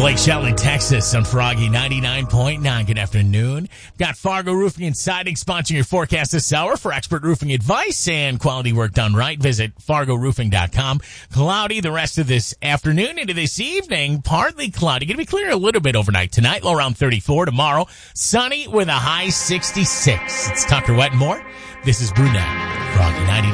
Lake Shelton, Texas on Froggy 99.9. Good afternoon. Got Fargo Roofing and Siding sponsoring your forecast this hour. For expert roofing advice and quality work done right, visit FargoRoofing.com. Cloudy the rest of this afternoon into this evening. Partly cloudy. Going to be clear a little bit overnight tonight. Low around 34 tomorrow. Sunny with a high 66. It's Tucker Wet and more. This is Brunette. Froggy 99.